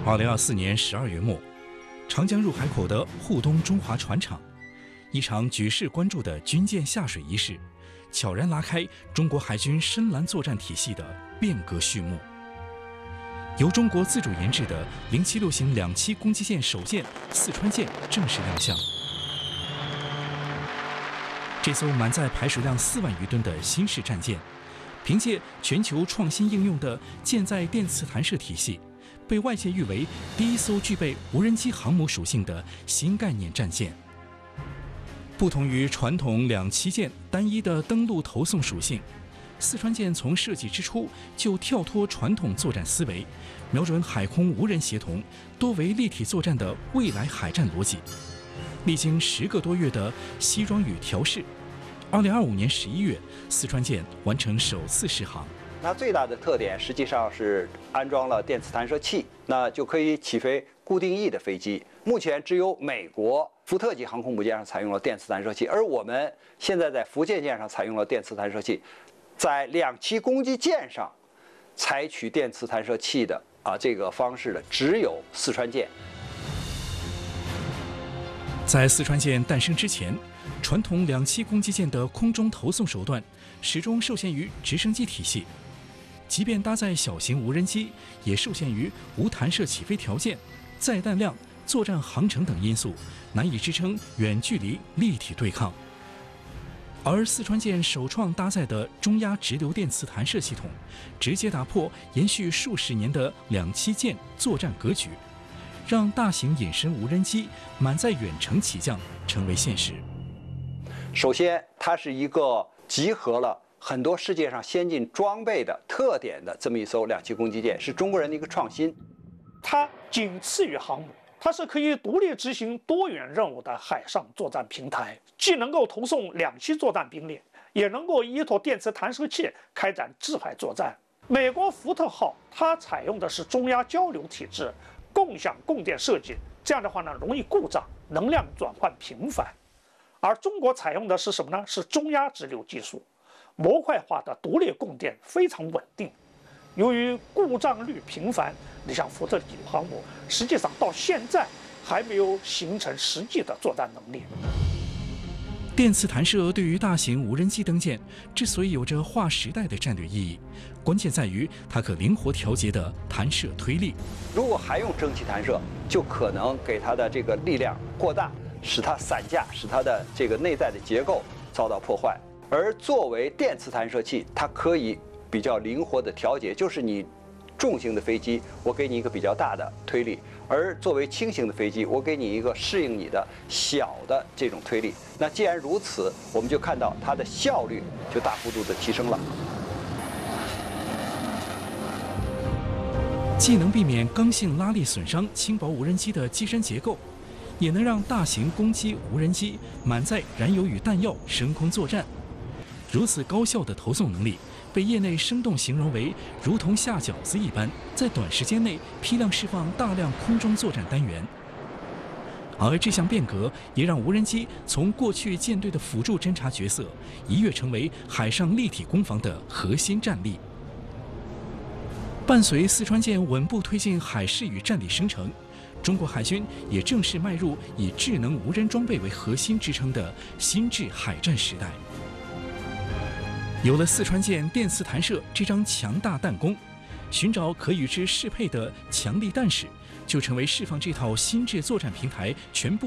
2024年12月末，长江入海口的沪东中华船厂，一场举世关注的军舰下水仪式，悄然拉开中国海军深蓝作战体系的变革序幕。由中国自主研制的076型2栖攻击舰首舰四川舰正式亮相。这艘满载排水量4万余吨的新式战舰，凭借全球创新应用的舰载电磁弹射体系，被外界誉为第一艘具备无人机航母属性的新概念战舰。不同于传统2栖舰单一的登陆投送属性，四川舰从设计之初就跳脱传统作战思维，瞄准海空无人协同、多维立体作战的未来海战逻辑。历经10个多月的西装与调试，2025年11月，四川舰完成首次试航。 它最大的特点实际上是安装了电磁弹射器，那就可以起飞固定翼的飞机。目前只有美国福特级航空母舰上采用了电磁弹射器，而我们现在在福建舰上采用了电磁弹射器，在2栖攻击舰上采取电磁弹射器的这个方式的只有四川舰。 在四川舰诞生之前，传统2栖攻击舰的空中投送手段始终受限于直升机体系，即便搭载小型无人机，也受限于无弹射起飞条件、载弹量、作战航程等因素，难以支撑远距离立体对抗。而四川舰首创搭载的中压直流电磁弹射系统，直接打破延续数十年的2栖舰作战格局，让大型隐身无人机满载远程起降成为现实。 首先，它是一个集合了很多世界上先进装备的特点的这么一艘2栖攻击舰，是中国人的一个创新。 它仅次于航母，它是可以独立执行多元任务的海上作战平台，既能够投送2栖作战兵力，也能够依托电磁弹射器开展制海作战。美国福特号它采用的是中压交流体制，共享供电设计，这样的话呢容易故障，能量转换频繁。而中国采用的是什么呢？是中压直流技术，模块化的独立供电非常稳定。由于故障率频繁，你像福特级航母，实际上到现在还没有形成实际的作战能力。 电磁弹射对于大型无人机登舰之所以有着划时代的战略意义，关键在于它可灵活调节的弹射推力。 如果还用蒸汽弹射，就可能给它的这个力量过大，使它散架，使它的这个内在的结构遭到破坏。而作为电磁弹射器，它可以比较灵活的调节，就是你重型的飞机，我给你一个比较大的推力；而作为轻型的飞机，我给你一个适应你的小的这种推力。那既然如此，我们就看到它的效率就大幅度的提升了。 既能避免刚性拉力损伤轻薄无人机的机身结构，也能让大型攻击无人机满载燃油与弹药升空作战。如此高效的投送能力，被业内生动形容为如同下饺子一般，在短时间内批量释放大量空中作战单元。而这项变革也让无人机从过去舰队的辅助侦察角色，一跃成为海上立体攻防的核心战力。伴随四川舰稳步推进海事与战力生成，中国海军也正式迈入以智能无人装备为核心支撑的新制海战时代。有了四川舰电磁弹射这张强大弹弓，寻找可与之适配的强力弹矢，就成为释放这套新制作战平台全部